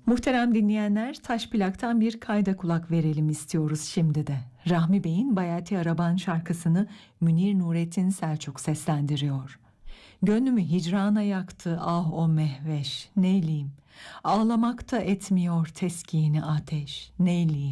Muhterem dinleyenler, Taş Plak'tan bir kayda kulak verelim istiyoruz şimdi de. Rahmi Bey'in Bayati Araban şarkısını Münir Nurettin Selçuk seslendiriyor. Gönlümü hicrana yaktı ah o mehveş, neyleyim? Ağlamakta etmiyor teskini ateş, neyleyim?